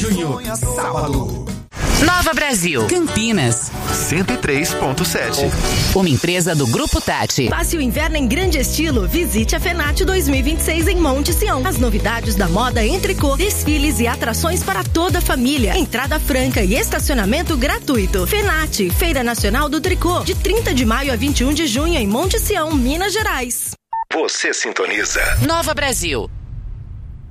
junho, sábado. Nova Brasil, Campinas, 103.7. uma empresa do Grupo Tati. Passe o inverno em grande estilo. Visite a FENAT 2026 em Monte Sião. As novidades da moda em tricô, desfiles e atrações para toda a família. Entrada franca e estacionamento gratuito. FENAT, Feira Nacional do Tricô, de 30 de maio a 21 de junho em Monte Sião, Minas Gerais. Você sintoniza Nova Brasil.